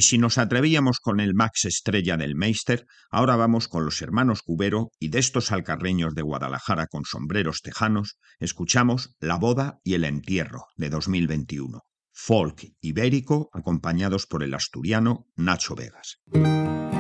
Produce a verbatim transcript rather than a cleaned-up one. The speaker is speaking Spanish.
Y si nos atrevíamos con el Max Estrella del Meister, ahora vamos con los hermanos Cubero y de estos alcarreños de Guadalajara con sombreros tejanos, escuchamos La boda y el entierro de dos mil veintiuno. Folk ibérico acompañados por el asturiano Nacho Vegas.